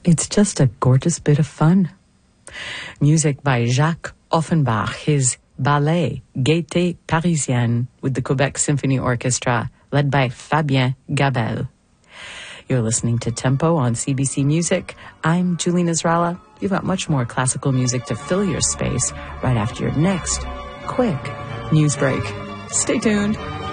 It's just a gorgeous bit of fun. Music by Jacques Offenbach, his ballet Gaieté Parisienne with the Quebec Symphony Orchestra, led by Fabien Gabel. You're listening to Tempo on CBC Music. I'm Julie Nasrallah. You've got much more classical music to fill your space right after your next quick news break. Stay tuned.